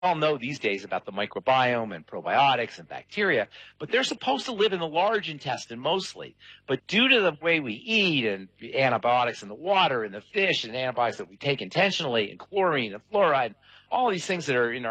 all know these days about the microbiome and probiotics and bacteria, but they're supposed to live in the large intestine mostly. But due to the way we eat and antibiotics in the water and the fish and antibiotics that we take intentionally and chlorine and fluoride, all these things that are in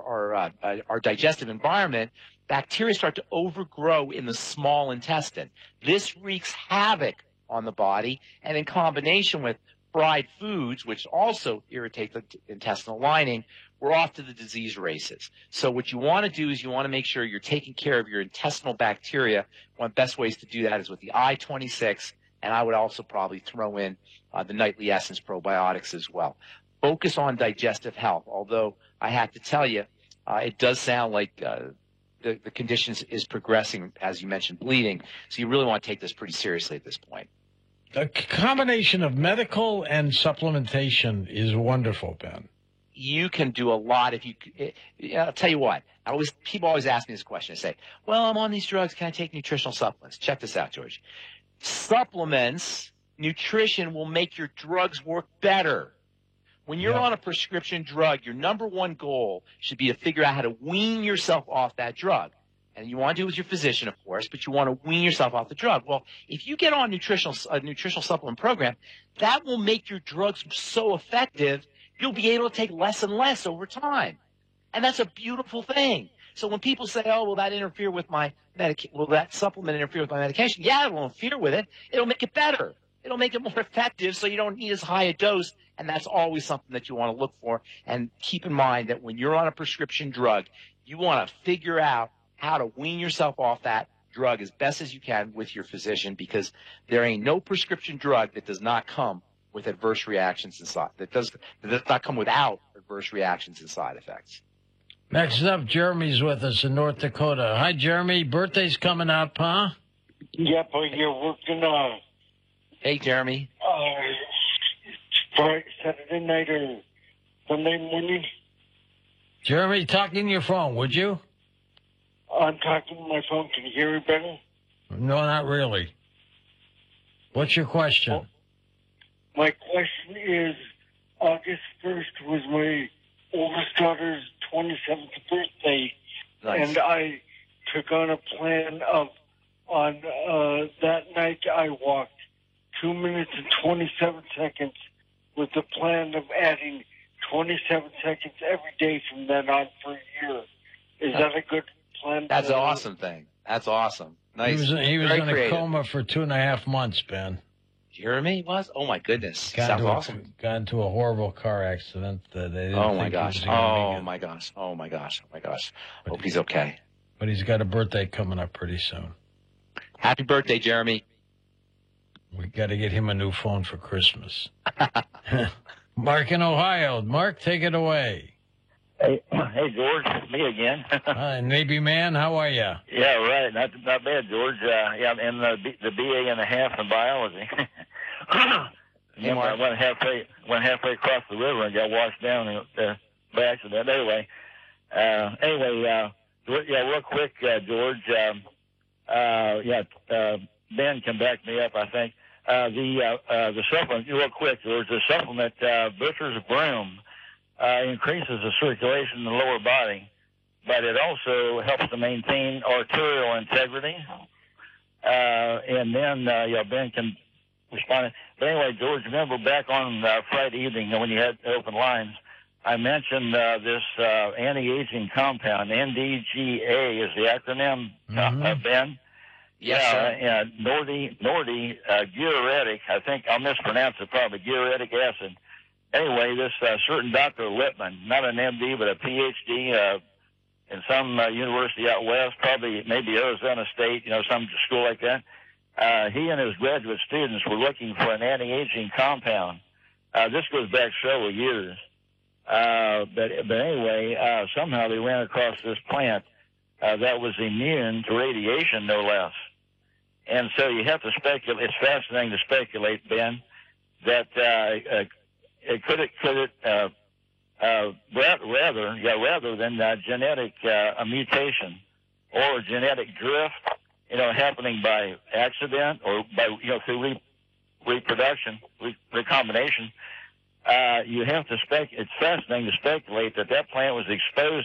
our digestive environment, bacteria start to overgrow in the small intestine. This wreaks havoc on the body, and in combination with fried foods, which also irritate the intestinal lining, we're off to the disease races. So what you want to do is you want to make sure you're taking care of your intestinal bacteria. One of the best ways to do that is with the I-26, and I would also probably throw in the Nightly Essence probiotics as well. Focus on digestive health, although I have to tell you, it does sound like the condition is progressing, as you mentioned, bleeding. So you really want to take this pretty seriously at this point. A combination of medical and supplementation is wonderful, Ben. You can do a lot if you. I'll tell you what. People always ask me this question. They say, "Well, I'm on these drugs. Can I take nutritional supplements?" Check this out, George. Supplements, nutrition will make your drugs work better. When you're on a prescription drug, your number one goal should be to figure out how to wean yourself off that drug. And you want to do it with your physician, of course, but you want to wean yourself off the drug. Well, if you get on a nutritional supplement program, that will make your drugs so effective, you'll be able to take less and less over time. And that's a beautiful thing. So when people say, oh, will that interfere with my will that supplement interfere with my medication? Yeah, it will interfere with it. It'll make it better. It'll make it more effective so you don't need as high a dose. And that's always something that you want to look for. And keep in mind that when you're on a prescription drug, you want to figure out how to wean yourself off that drug as best as you can with your physician, because there ain't no prescription drug that does not come with adverse reactions inside. That does not come without adverse reactions and side effects. Next up, Jeremy's with us in North Dakota. Hi, Jeremy. Birthday's coming up, huh? Yep, you're working on. Hey, Jeremy. Friday, Saturday night or Sunday morning. Jeremy, talk in your phone, would you? I'm talking to my phone. Can you hear me better? No, not really. What's your question? Well, my question is, August 1st was my oldest daughter's 27th birthday, nice. And I took on a plan of, on that night I walked 2 minutes and 27 seconds with the plan of adding 27 seconds every day from then on for a year. Is that a good plan? That's an awesome thing. That's awesome. Nice. He was in a coma for 2.5 months, Ben. Jeremy was? Oh, my goodness. Sounds awesome. Got into a horrible car accident. They didn't my gosh. Oh, my gosh. Oh, my gosh. Oh, my gosh. Hope he's okay. But he's got a birthday coming up pretty soon. Happy birthday, Jeremy. We got to get him a new phone for Christmas. Mark in Ohio. Mark, take it away. Hey, George, me again. Hi, Navy man, how are you? Yeah, right. Not bad, George. Yeah, I'm in the BA and a half in biology. Hey, Mark. I went halfway across the river and got washed down by accident. Anyway, real quick, George. Ben can back me up, I think. The supplement, real quick, George. The supplement, Butcher's Broom, increases the circulation in the lower body, but it also helps to maintain arterial integrity. And then, Ben can respond. But anyway, George, remember back on Friday evening when you had open lines, I mentioned this anti-aging compound, NDGA is the acronym, Ben. Yes, yeah, Nordic Diuretic, I think I'll mispronounce it probably, diuretic acid. Anyway, this certain Dr. Lippman, not an MD, but a PhD in some university out west, probably maybe Arizona State, some school like that. He and his graduate students were looking for an anti-aging compound. This goes back several years. But anyway, somehow they ran across this plant that was immune to radiation, no less. And so you have to speculate. It's fascinating to speculate, Ben, that rather than genetic mutation or genetic drift, happening by accident or by through reproduction, recombination, you have to it's fascinating to speculate that plant was exposed